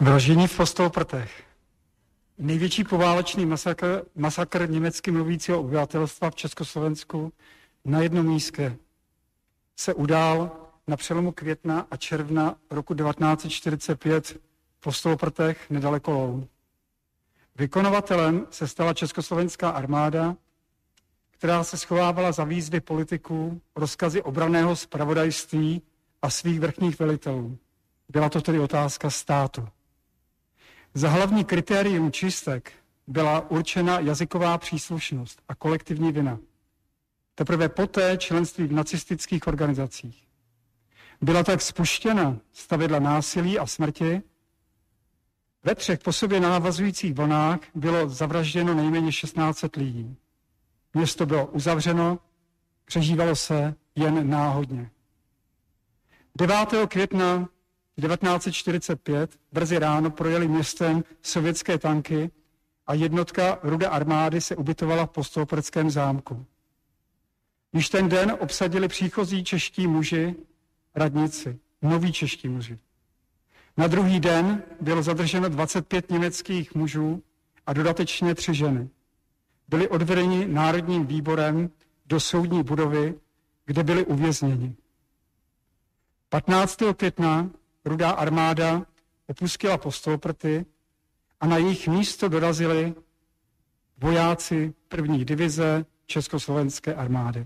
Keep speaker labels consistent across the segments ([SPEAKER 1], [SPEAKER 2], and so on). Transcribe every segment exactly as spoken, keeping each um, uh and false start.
[SPEAKER 1] Vraždění v Postoloprtech. Největší poválečný masakr, masakr německy mluvícího obyvatelstva v Československu na jednom místě se udál na přelomu května a června roku devatenáct set čtyřicet pět v Postoloprtech nedaleko Loun. Vykonavatelem se stala československá armáda, která se schovávala za výzvy politiků, rozkazy obranného zpravodajství a svých vrchních velitelů. Byla to tedy otázka státu. Za hlavní kritérium čistek byla určena jazyková příslušnost a kolektivní vina. Teprve poté členství v nacistických organizacích. Byla tak spuštěna stavidla násilí a smrti. Ve třech po sobě navazujících vlnách bylo zavražděno nejméně šestnáct set lidí. Město bylo uzavřeno, přežívalo se jen náhodně. devátého května devatenáct set čtyřicet pět brzy ráno projeli městem sovětské tanky a jednotka Rudé armády se ubytovala v Postoloprtském zámku. Již ten den obsadili příchozí čeští muži radnici, noví čeští muži. Na druhý den bylo zadrženo dvacet pět německých mužů a dodatečně tři ženy. Byli odvedeni Národním výborem do soudní budovy, kde byli uvězněni. patnáctého května Rudá armáda opustila Postoloprty a na jejich místo dorazili vojáci první divize Československé armády.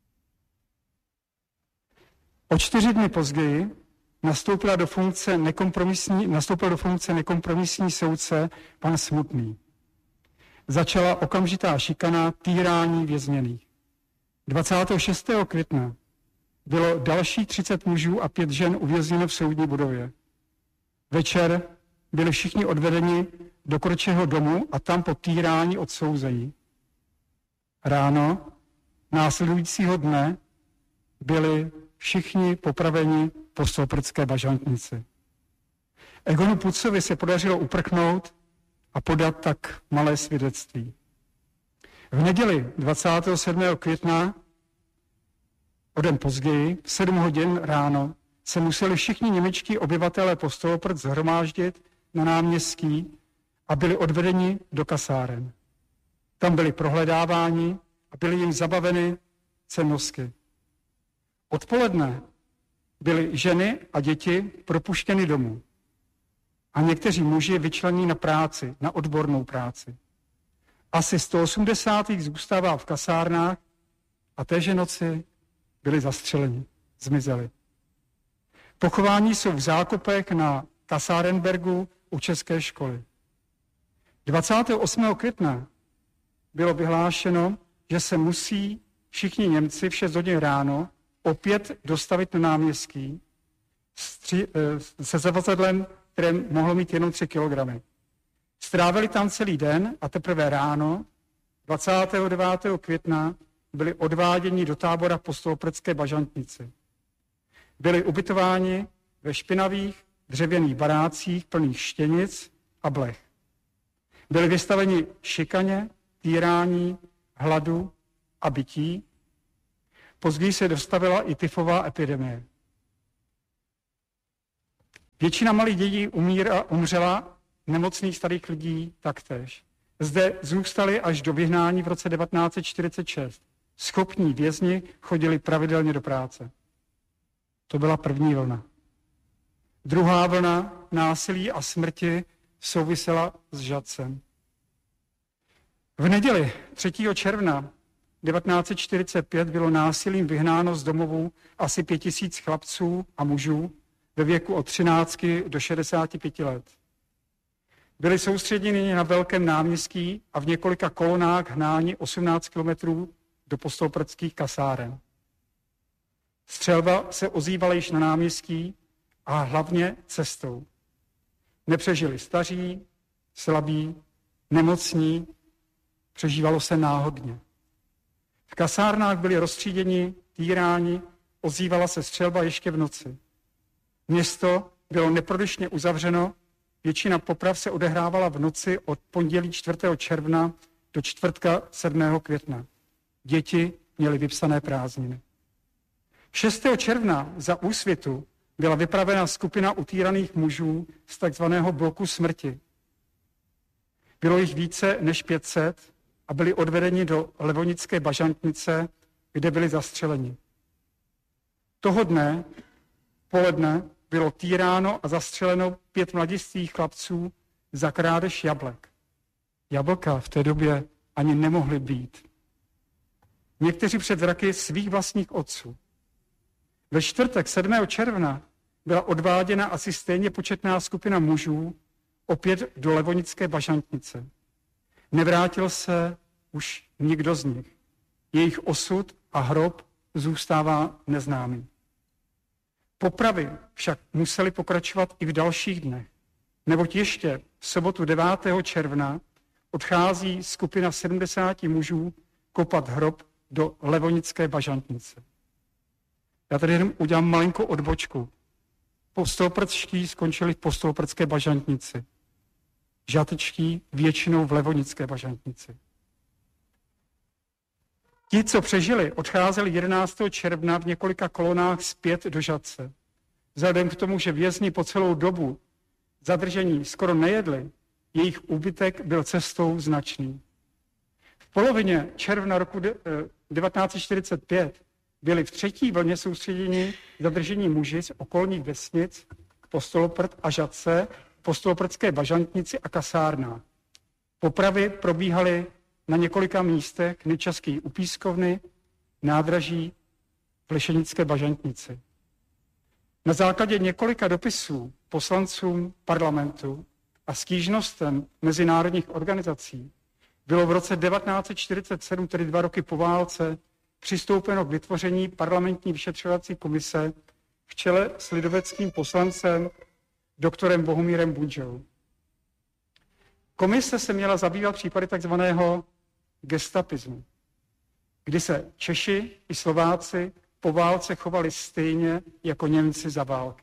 [SPEAKER 1] O čtyři dny později nastoupila do funkce nekompromisní, nastoupil do funkce nekompromisní soudce pan Smutný. Začala okamžitá šikana, týrání vězněných. dvacátého šestého května bylo další třicet mužů a pět žen uvězněno v soudní budově. Večer byli všichni odvedeni do Korčeho domu a tam po týrání odsouzení. Ráno následujícího dne byli všichni popraveni v Postoloprtské bažantnici. Egonu Pucovi se podařilo uprchnout a podat tak malé svědectví. V neděli dvacátého sedmého května o den později, v sedm hodin ráno, se museli všichni němečtí obyvatelé Postoloprt shromáždit na náměstí a byli odvedeni do kasáren. Tam byli prohledáváni a byly jim zabaveny cennosky. Odpoledne byly ženy a děti propuštěny domů a někteří muži vyčlení na práci, na odbornou práci. Asi sto osmdesát jich zůstává v kasárnách a téže noci byli zastřeleni, zmizeli. Pochování jsou v zákopech na Kasárenbergu u České školy. dvacátého osmého května bylo vyhlášeno, že se musí všichni Němci v šest hodin ráno opět dostavit na náměstí se zavazadlem, které mohlo mít jenom tři kilogramy. Strávili tam celý den a teprve ráno, dvacátého devátého května, byli odváděni do tábora v Postoloprtské bažantnici. Byli ubytováni ve špinavých dřevěných barácích plných štěnic a blech. Byli vystaveni šikaně, týrání, hladu a bytí. Později se dostavila i tyfová epidemie. Většina malých dětí umíra, umřela, nemocných starých lidí taktéž. Zde zůstali až do vyhnání v roce devatenáct set čtyřicet šest. Schopní vězni chodili pravidelně do práce. To byla první vlna. Druhá vlna násilí a smrti souvisela s Žadcem. V neděli třetího června devatenáct set čtyřicet pět bylo násilím vyhnáno z domovů asi pět tisíc chlapců a mužů ve věku od třinácti do šedesáti pěti let. Byli soustředěni na Velkém náměstí a v několika kolonách hnáni osmnáct kilometrů do postoloprtských kasáren. Střelba se ozývala již na náměstí a hlavně cestou. Nepřežili staří, slabí, nemocní, přežívalo se náhodně. V kasárnách byli rozstříděni, týráni, ozývala se střelba ještě v noci. Město bylo neprodyšně uzavřeno, většina poprav se odehrávala v noci od pondělí čtvrtého června do čtvrtka sedmého května. Děti měly vypsané prázdniny. šestého června za Úsvitu byla vypravena skupina utýraných mužů z takzvaného bloku smrti. Bylo jich více než pět set a byli odvedeni do Levonické bažantnice, kde byli zastřeleni. Toho dne, poledne, bylo týráno a zastřeleno pět mladistvých chlapců za krádež jablek. Jablka v té době ani nemohly být. Někteří před zraky svých vlastních otců. Ve čtvrtek sedmého června byla odváděna asi stejně početná skupina mužů opět do Levonické bažantnice. Nevrátil se už nikdo z nich. Jejich osud a hrob zůstává neznámý. Popravy však musely pokračovat i v dalších dnech, neboť ještě v sobotu devátého června odchází skupina sedmdesáti mužů kopat hrob do Levonické bažantnice. Já tady jenom udělám malinkou odbočku. Postolprčtí skončili v Postolprcké bažantnici. Žatečtí většinou v Levonické bažantnici. Ti, co přežili, odcházeli jedenáctého června v několika kolonách zpět do Žatce. Vzhledem k tomu, že vězni po celou dobu zadržení skoro nejedli, jejich úbytek byl cestou značný. V polovině června roku devatenáct set čtyřicet pět byli v třetí vlně soustředěni zadržení muži z okolních vesnic Postoloprt a Žatce, Postoloprtské bažantnici a kasárnách. Popravy probíhaly na několika místech, nejčastěji u Pískovny, nádraží, v Lešenické bažantnici. Na základě několika dopisů poslancům parlamentu a stížnostem mezinárodních organizací bylo v roce devatenáct set čtyřicet sedm, tedy dva roky po válce, přistoupeno k vytvoření parlamentní vyšetřovací komise v čele s lidoveckým poslancem doktorem Bohumírem Bunžou. Komise se měla zabývat případy takzvaného gestapismu, kdy se Češi i Slováci po válce chovali stejně jako Němci za války.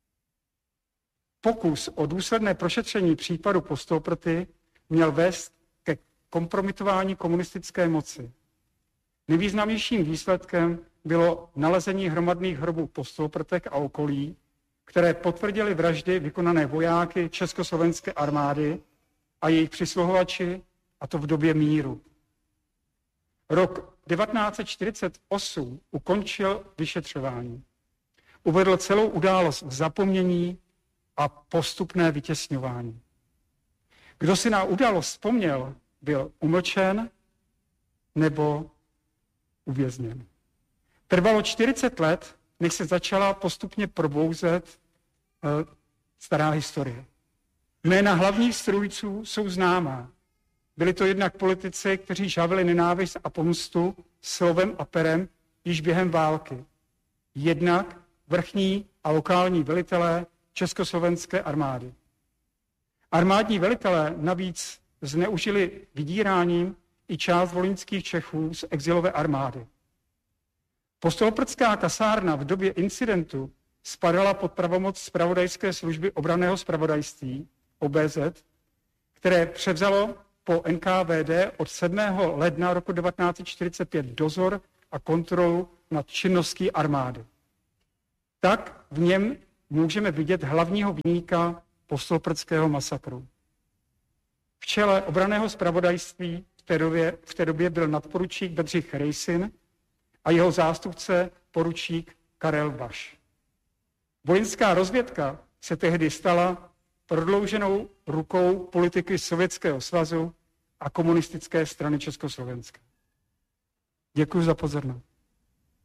[SPEAKER 1] Pokus o důsledné prošetření případu Postolprty měl vést ke kompromitování komunistické moci. Nejvýznamnějším výsledkem bylo nalezení hromadných hrobů Postolprtek a okolí, které potvrdily vraždy vykonané vojáky Československé armády a jejich přisluhovači, a to v době míru. Rok devatenáct set čtyřicet osm ukončil vyšetřování. Uvedl celou událost v zapomnění a postupné vytěsňování. Kdo si na událost vzpomněl, byl umlčen nebo uvězněn. Trvalo čtyřicet let, než se začala postupně probouzet e, stará historie. Jména hlavních strůjců jsou známá. Byli to jednak politici, kteří žavili nenávist a pomstu slovem a perem již během války. Jednak vrchní a lokální velitelé Československé armády. Armádní velitelé navíc zneužili vydíráním i část volyňských Čechů z exilové armády. Postoloprtská kasárna v době incidentu spadala pod pravomoc zpravodajské služby obranného zpravodajství O B Z, které převzalo po N K V D od sedmého ledna roku devatenáct set čtyřicet pět dozor a kontrolu nad činností armády. Tak v něm můžeme vidět hlavního viníka postoloprtského masakru. V čele obranného zpravodajství v té době, v té době byl nadporučík Bedřich Rejsin a jeho zástupce poručík Karel Baš. Vojenská rozvědka se tehdy stala prodlouženou rukou politiky Sovětského svazu a komunistické strany Československa. Děkuji za pozornost.